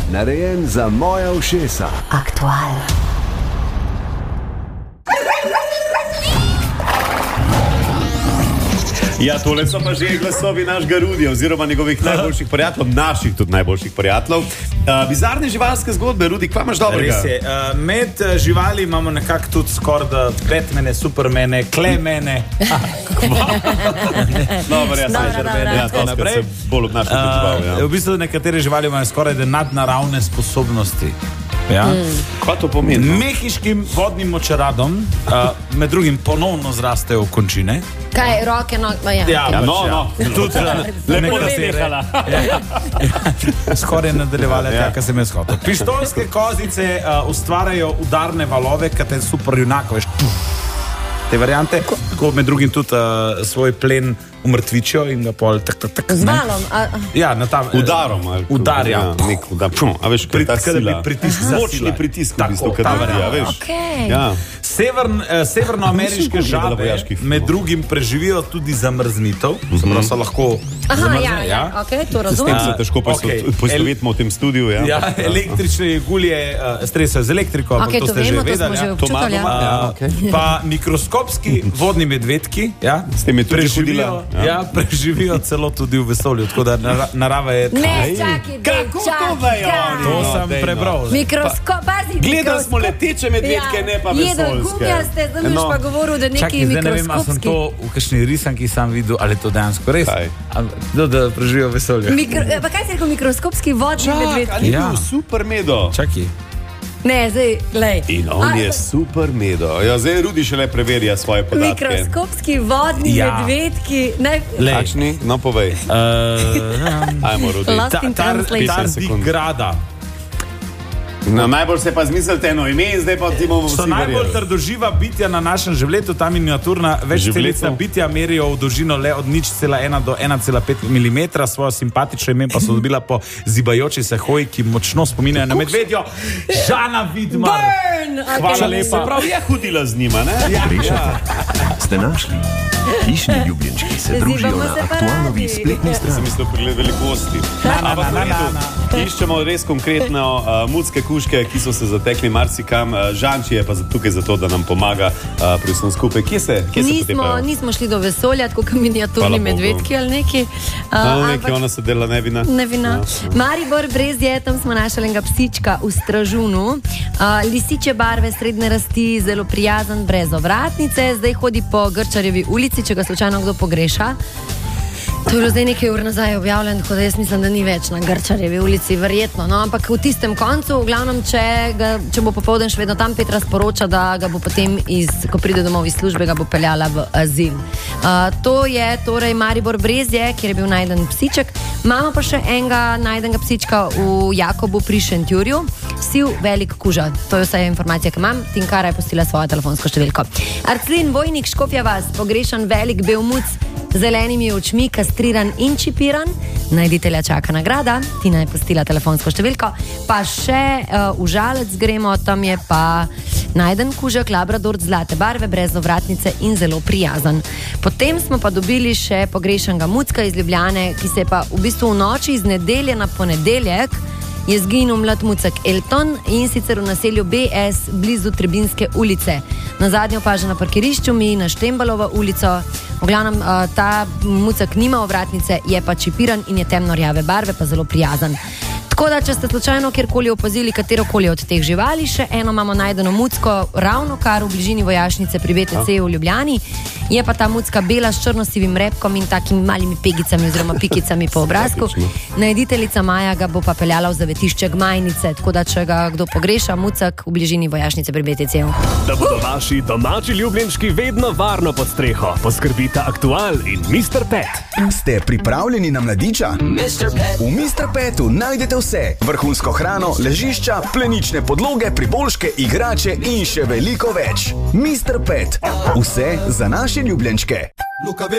narejen za moja ušesa. Aktual. Ja, tole so pa že glasovi našega Rudija oziroma njegovih najboljših prijateljev, naših tudi najboljših prijateljev. Bizarne živalske zgodbe, Rudi, kva imaš dobrega? Res je. Med živali imamo nekako tudi skoraj Batmane, Supermane, Klemene. Dobro, jaz sem žrbene. Ja, to se bolj obnašal kot žival, ja. V bistvu nekatere živali imajo skoraj nadnaravne sposobnosti. Ja. Kaj to pomeni? Mehiškim vodnim močaradom med drugim ponovno zrastejo končine. Kaj, roke, noge, ja. Tudi lepo da se je rehala. Skoraj nadaljevala taka se me shota. Pištolske kozice ustvarjajo udarne valove, kate super junako, veš, te variante, tako med drugim tudi svoj plen umrtvičijo in ga pol tak. Z valom? Ja, na ta... Udarom. Udar, ja. Nek udar. A veš, kaj ta sila. Močni pritisk v bistvu, kad ja, veš. Ja. Severnoameriške žabe med drugim preživijo tudi zamrznitev. Zapravo so lahko zamrzne, ja. Ok, to razumem. S tem se težko poistovetimo v tem studiu, ja. Ja, električne jegulje stresajo z elektriko, ampak to ste že vedeli. To smo že občutali. Pa mikroskopski vodni medvedki, ja, s tem je tudi hodila. Ja, preživijo celo tudi v vesolju, tako da narava je... Ne, čakaj, kako to vejo? To sem prebral. Gledali smo leteče medvedke, ne pa vesoljske. Jedel gumijaste, zdaj mi pa govoril, da neki mikroskopski. Zdaj ne vem, a sem to v kakšni risanki sam videl, ali to dejansko res. Da preživijo v vesolju. Pa kaj si rekel, mikroskopski vodni medvedki? Ali je bil super medo? Čakaj. Ne, zdaj, lej. In on je super medo. Ja, zdaj Rudi šele preverja svoje podatke. Mikroskopski vodni medvedki. Kakšni? No, povej. Ajmo, Rudi. Tardik grada. No, najbolj se pa zmislite eno ime in zdaj pa ti bomo vsi verjeli. So najbolj trdoživa bitja na našem življetu, ta miniaturna večcelicna bitja merijo v dolžino le od 0,1 do 1,5 mm, svojo simpatično ime pa so dobila po zibajoči se hoji, ki močno spominjajo na medvedjo Žana Vidmar. Hvala lepa. Se pravi, je hodila z njima, ne? Ste našli? Hišni ljubljenčki se družijo na aktualnovi spletni strani. Sem mislil pogled velikosti. Ampak v redu, iščemo res konkretno mucke kuške, ki so se zatekli marsikam. Žanči je pa tukaj zato, da nam pomaga pri vsem skupaj. Kje se potepajo? Nismo šli do vesolja, tako kot miniaturni medvedki ali neki. Neki, ona se dela nevina. Maribor Brezje, tam smo našli enega psička v Stražunu. Lisiče barve, srednje rasti, zelo prijazen, brez ovratnice. Zdaj hodi po Grčarjevi ulici, če ga slučajno kdo pogreša. To je bilo zdaj nekaj ur nazaj objavljeno, tako da jaz mislim, da ni več na Grčarjevi ulici, verjetno. No, ampak v tistem koncu, v glavnem, če bo popoldan še vedno tam, Petra sporoča, da ga bo potem, ko pride domov iz službe, ga bo peljala v azil. To je torej Maribor Brezje, kjer je bil najden psiček. Imamo pa še enega najdenega psička v Jakobu pri Šentjurju. Siv velik kuža. To je vsa informacija, ki imam. Tinkara je postila svojo telefonsko številko. Arclin Vojnik, Škofja vas, pogrešan velik bel muc, zelenimi očmi, kastriran in čipiran. Najditelja čaka nagrada. Tina je postila telefonsko številko. Pa še v Žalec gremo, tam je pa najden kužek, labrador zlate barve, brez ovratnice in zelo prijazen. Potem smo pa dobili še pogrešanega mucka iz Ljubljane, ki se je pa v bistvu v noči iz nedelje na ponedeljek je zginil mlad mucek Elton in sicer v naselju BS blizu Trebinske ulice. Na zadnje opaža na parkirišču mi na Štembalovo ulico. V glavnem, ta mucek nima ovratnice, je pa čipiran in je temno rjave barve, pa zelo prijazen. Tako da, če ste slučajno kjerkoli opazili katerokoli od teh živali, še eno imamo najdeno mucko ravno kar v bližini vojašnice pri BTC v Ljubljani. Je pa ta mucka bela s črno-sivim repkom in takimi malimi pegicami oziroma pikicami po obrazku. Najditeljica Maja ga bo pa peljala v zavetišče Gmajnice, tako da, če ga kdo pogreša, mucek v bližini vojašnice pri BTC. Da bodo vaši domači ljubljenčki vedno varno pod streho, poskrbita Aktual in Mr. Pet. Ste pripravljeni na mladiča? V Mr. Petu najdete vse. Vrhunsko hrano, ležišča, plenične podloge, priboljške, igrače in še veliko več. Mr. Pet. Vse za naše ljubljenčke.